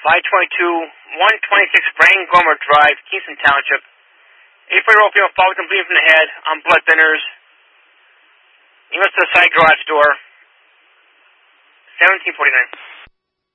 522, 126 Brain Gomer Drive, Kingston Township. 8-4-year-old female followed and bleeding from the head on blood thinners. He went to the side garage door. 1749.